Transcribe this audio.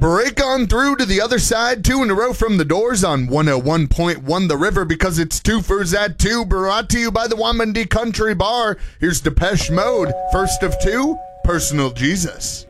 break on through to the other side, 2 in a row from the doors on 101.1 The River, because it's 2 for that 2, brought to you by the Wamandi Country Bar. Here's Depeche Mode, first of 2, Personal Jesus.